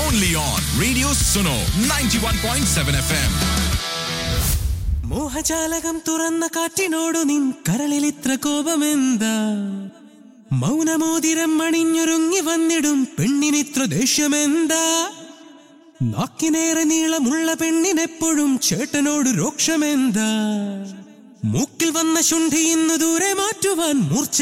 only on Radio Suno 91.7 FM. മോഹജാലകം തുറന്ന കാറ്റിനോടു നിൻ കരളിലിത്ര കോപമെന്താ? മൗനമോതിരം അണിഞ്ഞൊരുങ്ങി വന്നിടും പെണ്ണിനിത്ര ദേഷ്യമെന്താ? നാക്കിനേറെ നീളമുള്ള പെണ്ണിനെപ്പോഴും ചേട്ടനോട് രോക്ഷമെന്താ? മൂക്കിൽ വന്ന ശുണ്ഠി ഇന്നു ദൂരെ മാറ്റുവാൻ മൂർച്ച